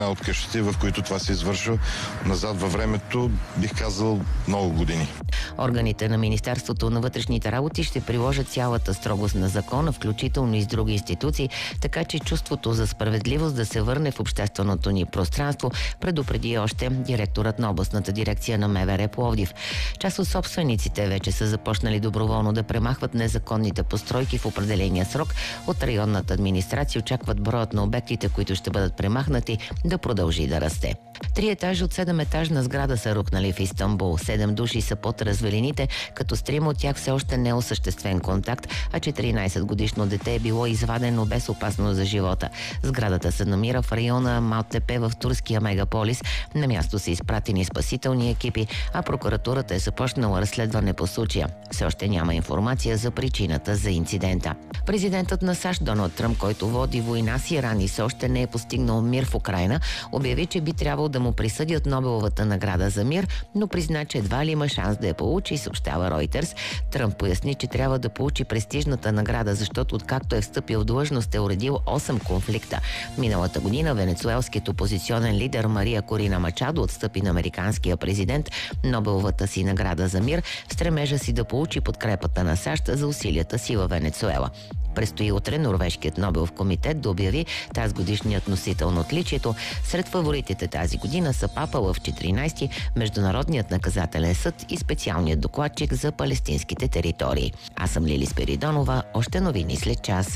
От къщите, в които това се извършва назад във времето, бих казал много години. Органите на Министерството на вътрешните работи ще приложат цялата строгост на закона, включително и с други институции, така че чувството за справедливост да се върне в общественото ни пространство, предупреди още директорът на областната дирекция на МВР Пловдив. Част от собствениците вече са започнали доброволно да премахват незаконните постройки в определения срок. От районната администрация очакват броят на обектите, които ще бъдат премахнати, да продължи да расте. 3 етажа от 7-етажна сграда са рухнали в Истанбул. 7 души са под развалините, като с 3 от тях все още не е осъществен контакт, а 14-годишно дете е било извадено без опасност за живота. Сградата се намира в района Малтепе в турския мегаполис. На място са изпратени спасителни екипи, а прокуратурата е започнала разследване по случая. Все още няма информация за причината за инцидента. Президентът на САЩ Доналд Тръмп, който води война с Иран и все още не е постигнал мир в Украйна, обяви, че би трябвало да му присъдят Нобеловата награда за мир, но призна, че едва ли има шанс да я получи, съобщава Ройтерс. Тръмп поясни, че трябва да получи престижната награда, защото откакто е встъпил в длъжност е уредил 8 конфликта. Миналата година венецуелският опозиционен лидер Мария Корина Мачадо отстъпи на американския президент Нобеловата си награда за мир в стремежа си да получи подкрепата на САЩ за усилията си във Венецуела. Предстои утре Норвежкият Нобелов комитет да обяви тази годишният носител на отличието. Сред фаворитите тази година са Папа Лъв 14, Международният наказателен съд и специалният докладчик за палестинските територии. Аз съм Лили Спиридонова. Още новини след час.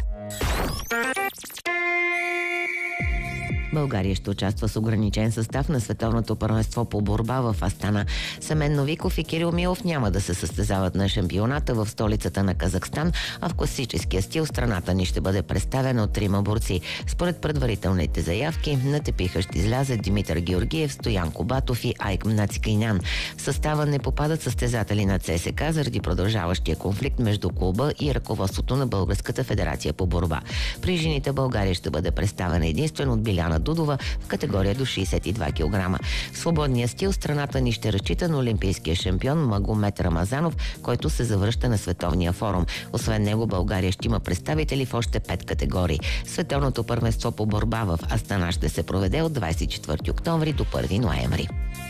България ще участва с ограничен състав на световното първенство по борба в Астана. Семен Новиков и Кирил Милов няма да се състезават на шампионата в столицата на Казахстан, а в класическия стил страната ни ще бъде представена от 3 борци. Според предварителните заявки, на тепиха ще излязат Димитър Георгиев, Стоян Кобатов и Айк Мнацкинян. В състава не попадат състезатели на ЦСК заради продължаващия конфликт между клуба и ръководството на Българската федерация по борба. При жените България ще бъде представена единствено от Биляна Дудова в категория до 62 кг. В свободния стил страната ни ще разчита на олимпийския шампион Магомед Рамазанов, който се завръща на световния форум. Освен него България ще има представители в още 5 категории. Световното първенство по борба в Астана ще се проведе от 24 октомври до 1 ноември.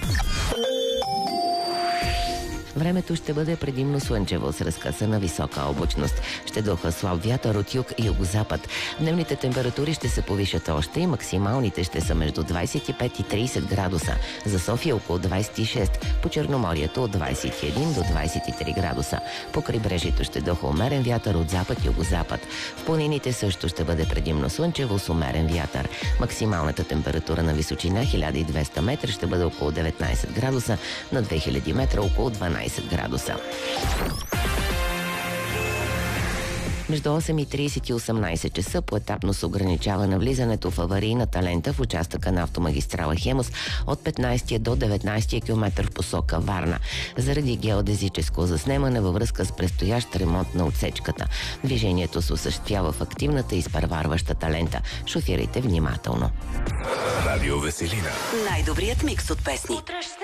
Времето ще бъде предимно слънчево с разкъсана висока облачност. Ще духа слаб вятър от юг и югозапад. Дневните температури ще се повишат още и максималните ще са между 25 и 30 градуса. За София около 26, по Черноморието от 21 до 23 градуса. По крайбрежието ще духа умерен вятър от запад и югозапад. В планините също ще бъде предимно слънчево с умерен вятър. Максималната температура на височина 1200 метра ще бъде около 19 градуса, на 2000 метра около 12 градуса. Между 8:30 и 18 часа поетапно се ограничава навлизането в аварийната лента в участъка на автомагистрала Хемус от 15 до 19 км в посока Варна, заради геодезическо заснемане във връзка с предстоящ ремонт на отсечката. Движението се осъществява в активната и изпреварващата лента. Шофирайте внимателно. Радио Веселина. Най-добрият микс от песни.